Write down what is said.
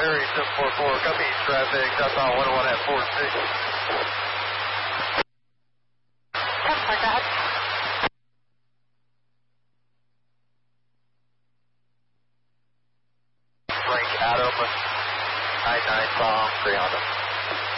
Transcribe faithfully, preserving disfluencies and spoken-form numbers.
Harry seven four four, copy east traffic, southbound one oh one at four six. seven four, go ahead. Frank Adam, nine nine bomb, three Honda.